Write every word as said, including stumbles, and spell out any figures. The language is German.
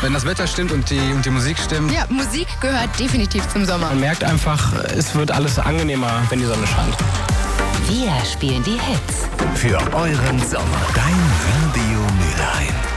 Wenn das Wetter stimmt und die, und die Musik stimmt. Ja, Musik gehört definitiv zum Sommer. Man merkt einfach, es wird alles angenehmer, wenn die Sonne scheint. Wir spielen die Hits. Für euren Sommer. Dein Radio Mülheim.